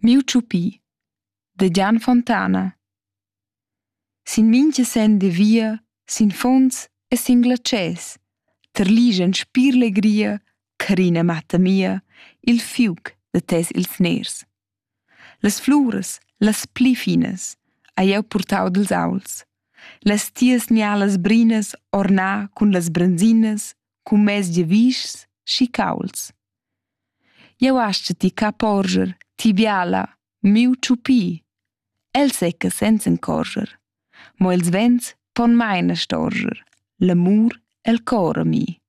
Miu ciupì, da Gian Fontana. Sin mintga sen de via, sin fonds e sin glatschès, terlischan spir legria, carina matta mia, il fiug da tes ils ners. Las fluras, las pli finas, hai jeu purtau dils auls. Las tias nialas brinas ornà cun las branzinas, cun mes giavischs schi cauls. Jeu astga-ti ca porscher, ti biala, miu ciupì. El secca senza encorscher, mo ils vents pon maina storscher, l'amur el cor a mi.